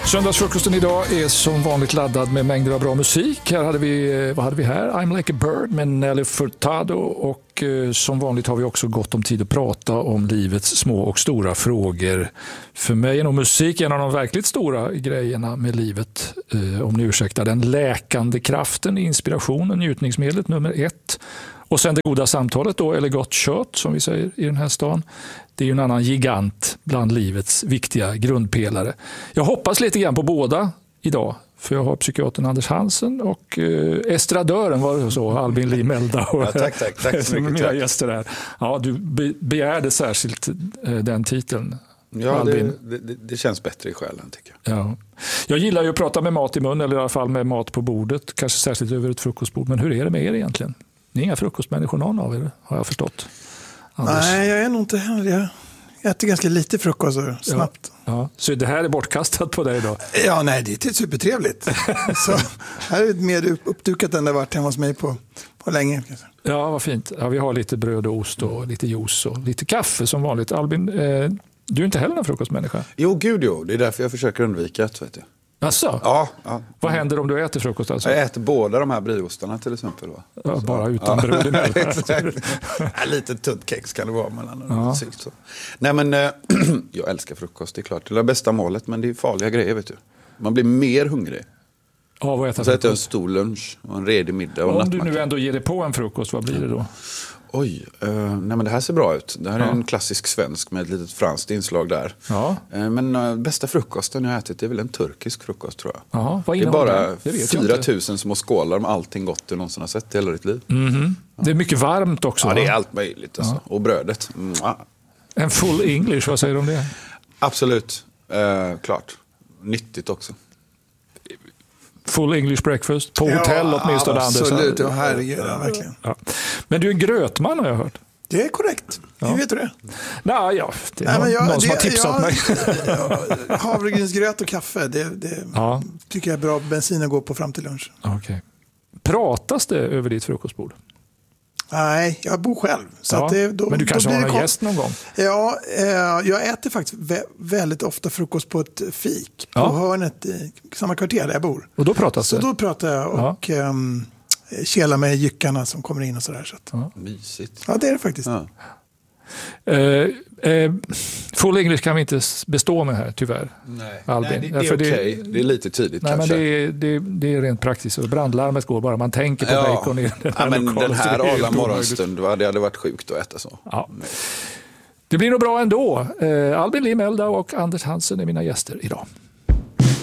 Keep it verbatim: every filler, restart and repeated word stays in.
Söndagsfrukosten idag är som vanligt laddad med mängder av bra musik. Här hade vi, vad hade vi här? I'm like a bird med Nelly Furtado, och eh, som vanligt har vi också gott om tid att prata om livets små och stora frågor. För mig är nog musik en av de verkligt stora grejerna med livet, eh, om ni ursäktar. Den läkande kraften, inspirationen, njutningsmedlet nummer ett. Och sen det goda samtalet då, eller gott kött som vi säger i den här stan. Det är ju en annan gigant bland livets viktiga grundpelare. Jag hoppas lite grann på båda idag. För jag har psykiatern Anders Hansen och eh, estradören, var det så, Albin Lee Melda. Och, ja, tack, tack. Tack så mycket. Mina gäster här. Ja, du be- begärde särskilt eh, den titeln. Ja, det, det, det känns bättre i själen tycker jag. Ja. Jag gillar ju att prata med mat i mun, eller i alla fall med mat på bordet. Kanske särskilt över ett frukostbord. Men hur är det med er egentligen? Ni är inga frukostmänniskor någon av er, har jag förstått. Anders. Nej, jag är nog inte heller. Jag äter ganska lite frukost och snabbt. Ja, ja. Så det här är bortkastat på dig idag? Ja, nej, det är supertrevligt. Så här är det mer uppdukat än det varit hemma hos mig på, på länge. Ja, vad fint. Ja, vi har lite bröd och ost och lite juice och lite kaffe som vanligt. Albin, eh, du är inte heller en frukostmänniska? Jo, gud jo. Det är därför jag försöker undvika det, vet du. Asså? Ja, ja. Vad händer om du äter frukost alltså? Jag äter båda de här briostarna till exempel. Va? Ja, bara utan ja. bröd emellan. Lite tunt kex kan det vara mellan. Ja. Så. Nej, men äh, jag älskar frukost, det är klart. Det är det bästa målet, men det är farliga grejer, vet du. Man blir mer hungrig. Ja, vad äter så äter jag en stor lunch och en redig middag och om nattmacka. du nu ändå ger dig på en frukost, vad blir det då? Oj, uh, nej men det här ser bra ut. Det här ja. är en klassisk svensk med ett litet franskt inslag där. Ja. Uh, men uh, bästa frukosten jag har ätit är väl en turkisk frukost, tror jag. Jaha, vad det är bara det fyra tusen små skålar med allting gott du någonsin har sett i hela ditt liv. Mm-hmm. Ja. Det är mycket varmt också. Ja, va? det är allt möjligt. Alltså. Ja. Och brödet. Mm. En full English, vad säger du om det? Absolut, uh, klart. Nyttigt också. Full English breakfast på ja, hotell åtminstone. Absolut, ja, herregud, ja, verkligen. Ja. Men du är en grötman har jag hört. Det är korrekt. Ja. Hur vet du det? Nej, ja, det är Nej, någon, jag, någon som det, har tipsat jag, mig. Ja, havregrynsgröt och kaffe, det, det ja. tycker jag är bra bensin att gå på fram till lunch. Okay. Pratas det över ditt frukostbord? Nej, jag bor själv. Så ja, att det, då, men du kanske har en gäst någon gång? Ja, eh, jag äter faktiskt vä- väldigt ofta frukost på ett fik på ja. hörnet i samma kvarter där jag bor. Och då pratas så det? Så då pratar jag och ja. um, kelar med jyckarna som kommer in och sådär. Så att, ja. Mysigt. Ja, det är det faktiskt. Ja. Uh, uh, full English kan vi inte bestå med här, tyvärr. Nej, Albin. nej det, det är okej. Okay. Det, det är lite tidigt nej, kanske. Men det, är, det, det är rent praktiskt. Brandlarmet går bara. Man tänker på ja. bacon i den här ja, men lokalen. Den här alla morgonstund, det hade varit sjukt att äta så. Ja. Det blir nog bra ändå. Uh, Albin Lee Melda och Anders Hansen är mina gäster idag.